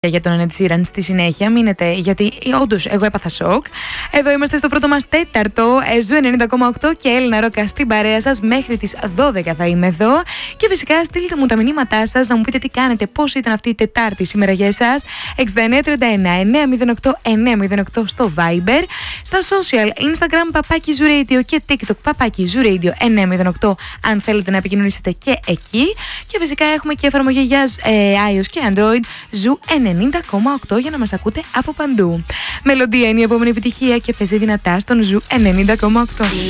Για τον Ed Sheeran στη συνέχεια. Μείνετε, γιατί όντως εγώ έπαθα σοκ. Εδώ είμαστε στο πρώτο μας τέταρτο, Ζου 90,8 και Έλληνα Ρόκα στην παρέα σας. Μέχρι τις 12 θα είμαι εδώ. Και φυσικά στείλτε μου τα μηνύματά σας, να μου πείτε τι κάνετε, πώς ήταν αυτή η Τετάρτη σήμερα για εσάς. 6939-908 στο Viber. Στα social, Instagram Παπάκι Ζου Radio και TikTok Παπάκι Ζου Radio 908, αν θέλετε να επικοινωνήσετε και εκεί. Και φυσικά έχουμε και εφαρμογή για iOS και Android, Ζου 90,8, για να μας ακούτε από παντού. Μελωδία είναι η επόμενη επιτυχία και παίζει δυνατά στον Ζου 90,8.